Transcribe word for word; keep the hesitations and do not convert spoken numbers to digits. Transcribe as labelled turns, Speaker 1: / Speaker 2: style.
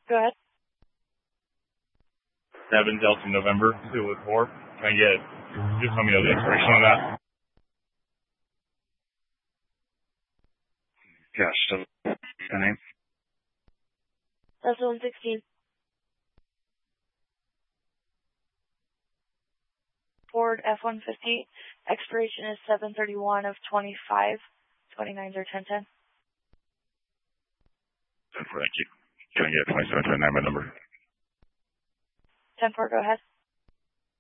Speaker 1: Go ahead.
Speaker 2: seven Delta November two oh four. Can I get, just let me know the expiration on that.
Speaker 3: Yeah, still the name.
Speaker 1: That's one sixteen. Ford F one fifty. Expiration is seven thirty-one of twenty-five. twenty-nines are ten ten.
Speaker 2: Thank you. Can I get twenty-seven twenty-nine my number?
Speaker 1: ten four, go ahead.